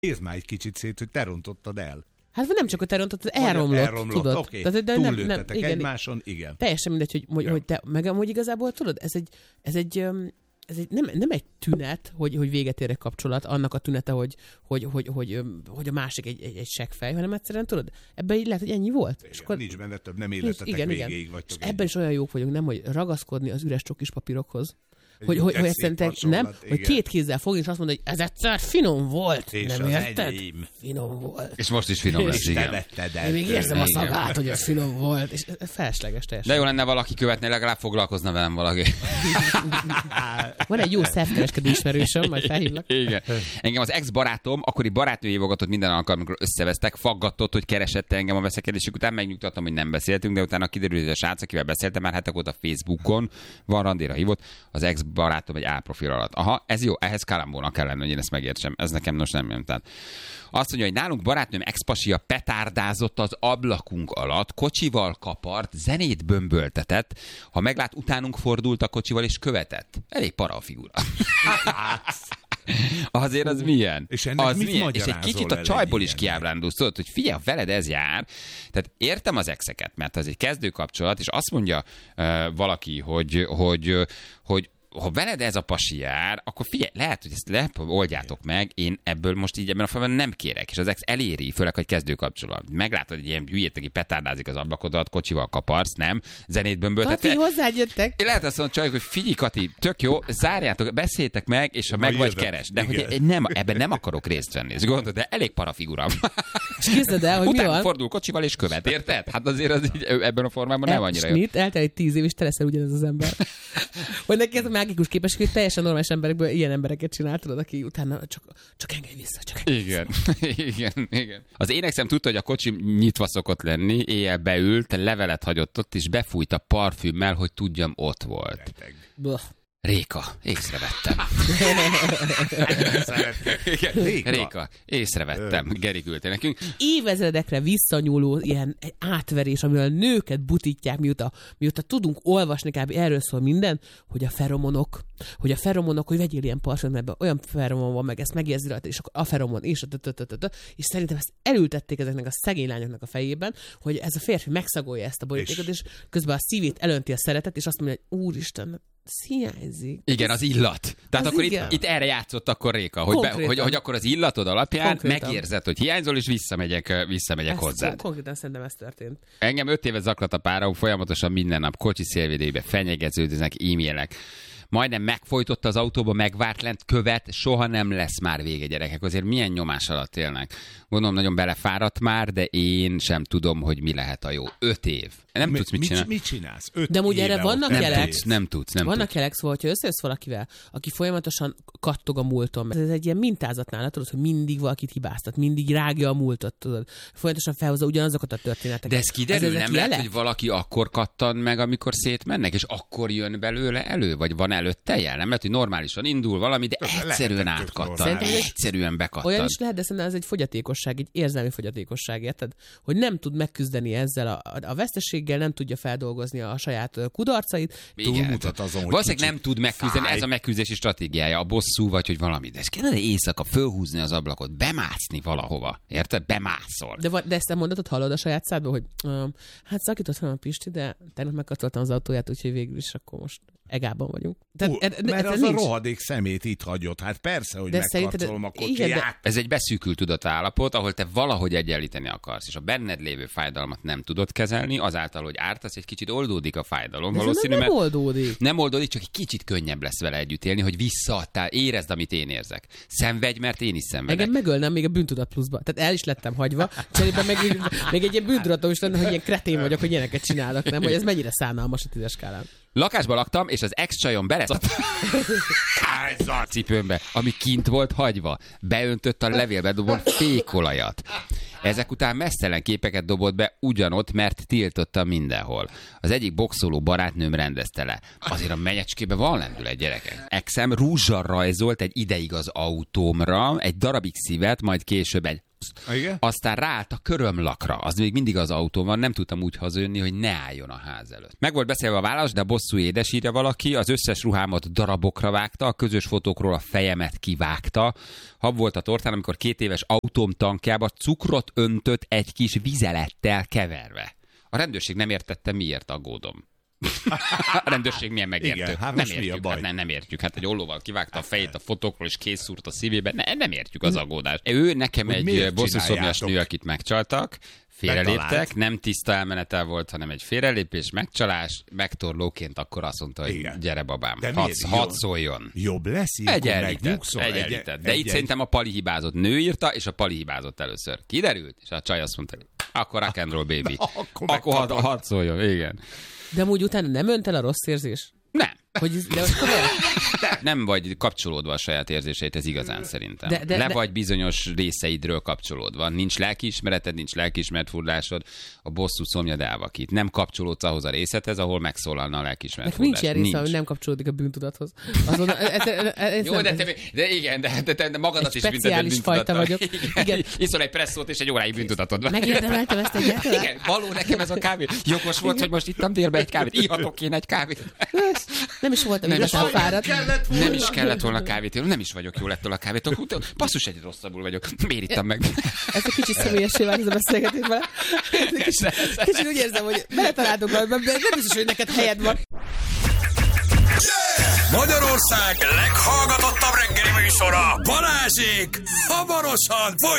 Nézd már egy kicsit szét, hogy te rontottad el. Hát nem csak a te rontottad, elromlott, tudod. Oké, túllőttetek egymáson, igen. Teljesen mindegy, hogy te, meg amúgy igazából tudod, ez egy nem egy tünet, hogy véget ér egy kapcsolat, annak a tünete, hogy a másik egy seggfej, hanem egyszerűen tudod, ebben így lehet, hogy ennyi volt. Igen, és akkor nincs benne több, nem életetek végéig vagytok. Ebben is olyan jók vagyunk, nem, hogy ragaszkodni az üres csokis papírokhoz. Hogy szerintem nem, hogy két kézzel fogni, és azt mondani, hogy ez egyszer finom volt. És nem az érted? Enyém. Finom volt. És most is finom lesz, igen. Én még érzem a szagát, hogy az finom volt. És felesleges teljesen. De jó lenne valaki követni, legalább foglalkozna velem valaki. Van egy jó szervkereskedő ismerősöm, majd felhívlak. Igen. Engem az ex-barátom, akkori barátnő hívogatott minden alkalommal, amikor összevesztek, faggatott, hogy keresette engem a veszekedésük után, megnyugtattam, hogy nem beszéltünk, de utána kiderült, hogy a srác, akivel beszéltem már hetek óta Facebookon, van randéra hívott, az ex-barátom egy A-profil alatt. Aha, ez jó, ehhez kalambónak kell lenni, hogy én ezt megértsem. Ez nekem most nem jön. Tehát azt mondja, hogy nálunk barátnőm ex-pasia petárdázott az ablakunk alatt, kocsival kapart, zenét bömböltetett, ha meglát, utánunk fordult a kocsival és követett. Elég para a figura. Azért az milyen? És ennek az mit milyen? És egy magyarázol kicsit a csajból is ilyen? kiábrándulsz, tudod, hogy figyelj, veled ez jár. Tehát értem az exeket, mert az egy kezdőkapcsolat, és azt mondja valaki, hogy ha veled ez a pasi jár, akkor figyelj, lehet, hogy ezt oldjátok meg, én ebből most így ebben a formában nem kérek, és az ex eléri, főleg, hogy kezdőkapcsolat. Meglátod, hogy ilyen hülyét, aki petárdázik az ablakodat, kocsival kaparsz, nem, zenét bömböltet. Kati, hozzágyöttek. Lehet azt mondani, csajok, hogy figyelj, Kati, tök jó, zárjátok, beszéltek meg, és ha meg vagy, keres. De hogy nem, ebben nem akarok részt venni. És gondolod, de elég para figura. És képzeld el, hogy mi van? Fordul kocsival és követ, érted? Hát azért az így, ebben a formában nem annyira jó. Eltelik 10 év, és te leszel ugyanez az ember. Hogy neki ez a mágikus képesség, hogy teljesen normális emberekből ilyen embereket csináltad, aki utána csak engedj vissza, csak engedj vissza. Igen. Az én exem tudta, hogy a kocsi nyitva szokott lenni, éjjel beült, levelet hagyott ott, és befújt a parfümmel, hogy tudjam, ott volt. Réka, észrevettem. Réka, észrevettem. Geri küldte nekünk. Évezredekre visszanyúló ilyen átverés, amivel a nőket butítják, mióta tudunk olvasni, kb. Erről szól minden, hogy a feromonok, hogy vegyél ilyen parfümöt, ebben olyan feromon van, meg ezt megérzi rajta, és akkor a feromon, és és szerintem ezt elültették ezeknek a szegény lányoknak a fejében, hogy ez a férfi megszagolja ezt a borítékot, és közben a szívét elönti a szeretet, és azt mondja, hogy úristen, hiányzik. Igen, az illat. Tehát az akkor itt erre játszott akkor Réka, hogy akkor az illatod alapján megérzed, hogy hiányzol, és visszamegyek hozzá. Konkrétan szerintem ez történt. Engem 5 évet zaklat a párom, folyamatosan minden nap kocsi szélvédőjébe fenyegeződnek, e-mailek. Majdnem megfojtott az autóba, megvárt lent, követ, soha nem lesz már vége, gyerekek. Azért milyen nyomás alatt élnek. Gondolom, nagyon belefáradt már, de én sem tudom, hogy mi lehet a jó. 5 év. Nem tudsz mit csinálni. Mit csinálsz? De amúgy erre vannak jelek. Nem tudsz. Vannak jelek, szóval, hogyha összejössz valakivel, aki folyamatosan kattog a múlton. Ez egy ilyen mintázatnál, tudod, hogy mindig valakit hibáztat, mindig rágja a múltat, tudod. Folyamatosan felhozza ugyanazokat a történeteket. De ez kiderül, nem lehet, hogy valaki akkor kattan meg, amikor szétmennek, és akkor jön belőle elő, vagy van előtte jel? Nem lehet, hogy normálisan indul valami, de egyszerűen átkattan, egyszerűen bekattan. Olyan is lehet, de szerintem ez egy fogyatékosság, egy érzelmi fogyatékosság, érted? Hogy nem tud megküzdeni ezzel a veszteséggel, nem tudja feldolgozni a saját kudarcait. Túlmutat azon, hogy valószínűleg nem tud megküzdeni, ez a megküzdési stratégiája, a bosszú vagy, hogy valami. De ez kellene éjszaka fölhúzni az ablakot, bemászni valahova, érted? Bemászol. De ezt a mondatot hallod a saját szádból, hogy hát szakított velem a Pisti, de tegnap megkatoltam az autóját, úgyhogy végül is akkor most egában vagyunk. Mert az a rohadék szemét itt hagyott. Hát persze, hogy megkarcolom a kocsiját. Ez egy beszűkült tudatállapot, ahol te valahogy egyenlíteni akarsz, és a benned lévő fájdalmat nem tudod kezelni, azáltal, hogy ártasz, egy kicsit oldódik a fájdalom. Valószínű, nem oldódik. Nem oldódik, csak egy kicsit könnyebb lesz vele együtt élni, hogy visszaadtál, érezd, amit én érzek. Szenvedj, mert én is szenvedek. Engem megölnem még a bűntudat pluszba. Tehát el is lettem hagyva, cserébe még egy ilyen bűntudatom is lenne, hogy ilyen kretén vagyok, hogy ilyeneket csinálok, nem? Hogy ez mennyire szánalmas a 10-es skálán. Lakásban laktam, és az ex-csajom beleszadt a cipőmbe, ami kint volt hagyva. Beöntött a levélbe dobott fékolajat. Ezek után mesztelen képeket dobott be ugyanott, mert tiltotta mindenhol. Az egyik boxoló barátnőm rendezte le. Azért a menyecskében van lendület, gyerekek. Exem rúzsal rajzolt egy ideig az autómra, egy darabig szívet, majd később egy Igen? Aztán ráállt a körömlakra, az még mindig az autón van, nem tudtam úgy hazajönni, hogy ne álljon a ház előtt. Meg volt beszélve a válasz, de a bosszú édes, írja valaki, az összes ruhámat darabokra vágta, a közös fotókról a fejemet kivágta. Hab volt a tortán, amikor 2 éves autóm tankjába cukrot öntött egy kis vizelettel keverve. A rendőrség nem értette, miért aggódom. A rendőrség milyen megértő. Igen, hát nem értjük, nem értjük. Hát egy ollóval kivágta a fejét a fotókról, és készszúrt a szívébe. Nem értjük az aggódást. Ő nekem egy bosszúszomjas nő, akit megcsaltak, félreléptek, nem tiszta elmenetel volt, hanem egy félrelépés, megcsalás, megtorlóként akkor azt mondta, hogy gyere babám, hadd szóljon. Jobb lesz, egyenlített. De itt szerintem a Pali hibázott. Nő írta, és a Pali hibázott először. Kiderült, és a csaj azt mondta, akkor rock and roll baby. Akkor hadd szóljon, igen. De amúgy utána nem önt el a rossz érzés? Nem. De most nem vagy kapcsolódva a saját érzéseit, ez igazán szerintem. Le vagy bizonyos részeidről kapcsolódva. Nincs lelkiismereted, nincs lelkiismeretfurdásod, a bosszú szomjad elvakít. Nem kapcsolódsz ahhoz a részlethez, ahol megszólalna a lelkiismeretfurdás. Nincs ilyen része, hogy nem kapcsolódik a bűntudathoz. Jó, de igen, de magadat is speciális fajta vagyok. Igen. Iszol egy presszót és egy óráig bűntudatod van. Megérdemeltem ezt egyáltalán? Igen, való nekem ez a kávé. Jogos volt, hogy most ittam délbe egy kávét. Ihatok én egy kávét. Nem is voltam igazán fáradt. Nem is kellett volna kávét, nem is vagyok jól ettől a kávétól. Basszus, egy rosszabbul vagyok. Miért ittam meg? Ez egy kicsit személyessé vált ez a beszélgetés vele. Kicsit úgy érzem, hogy beletaláltunk valami, de nem biztos, hogy neked helyed van. Magyarország leghallgatottabb reggeli műsora, Balázsék hamarosan folytatják.